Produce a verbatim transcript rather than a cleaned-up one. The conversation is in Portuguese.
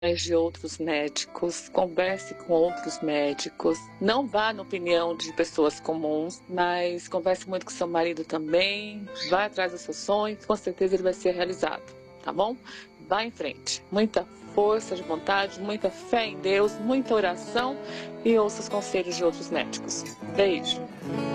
de outros médicos, converse com outros médicos, não vá na opinião de pessoas comuns, mas converse muito com seu marido também, vá atrás dos seus sonhos, com certeza ele vai ser realizado, tá bom? Vá em frente, muita força de vontade, muita fé em Deus, muita oração e ouça os conselhos de outros médicos. Beijo!